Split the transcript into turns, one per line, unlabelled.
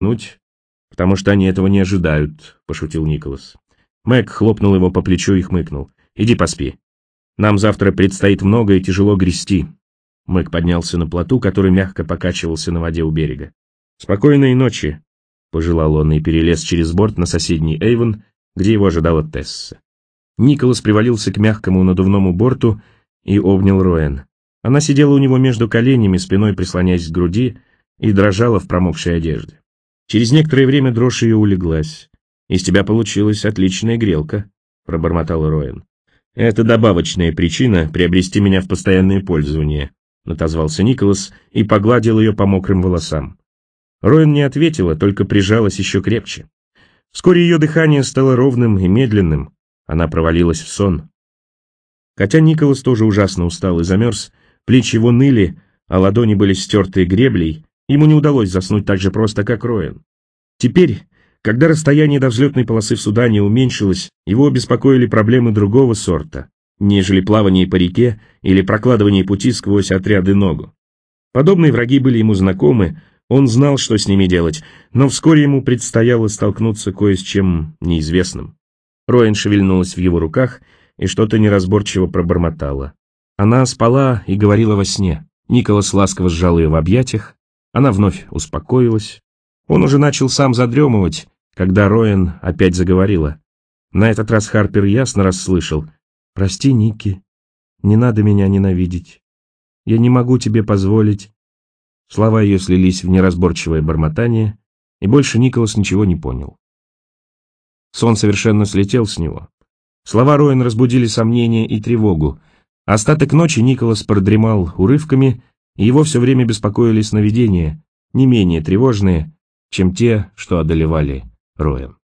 «Нуть, потому что они этого не ожидают», — пошутил Николас. Мэг хлопнул его по плечу и хмыкнул. «Иди поспи. Нам завтра предстоит много и тяжело грести». Мэг поднялся на плоту, который мягко покачивался на воде у берега. «Спокойной ночи», — пожелал он и перелез через борт на соседний Эйвон, где его ожидала Тесса. Николас привалился к мягкому надувному борту и обнял Роэн. Она сидела у него между коленями, спиной прислоняясь к груди, и дрожала в промокшей одежде. Через некоторое время дрожь ее улеглась. «Из тебя получилась отличная грелка», — пробормотал Роэн. «Это добавочная причина приобрести меня в постоянное пользование», — отозвался Николас и погладил ее по мокрым волосам. Роэн не ответила, только прижалась еще крепче. Вскоре ее дыхание стало ровным и медленным. Она провалилась в сон. Хотя Николас тоже ужасно устал и замерз, плечи его ныли, а ладони были стерты греблей, ему не удалось заснуть так же просто, как Роэн. Теперь, когда расстояние до взлетной полосы в Судане уменьшилось, его беспокоили проблемы другого сорта, нежели плавание по реке или прокладывание пути сквозь отряды ногу. Подобные враги были ему знакомы, он знал, что с ними делать, но вскоре ему предстояло столкнуться кое с чем неизвестным. Роэн шевельнулась в его руках и что-то неразборчиво пробормотала. Она спала и говорила во сне. Николас ласково сжал ее в объятиях, она вновь успокоилась. Он уже начал сам задремывать, когда Роэн опять заговорила. На этот раз Харпер ясно расслышал. «Прости, Никки, не надо меня ненавидеть. Я не могу тебе позволить». Слова ее слились в неразборчивое бормотание, и больше Николас ничего не понял. Сон совершенно слетел с него. Слова Роэн разбудили сомнения и тревогу. Остаток ночи Николас продремал урывками, и его все время беспокоили сновидения, не менее тревожные, чем те, что одолевали Роэн.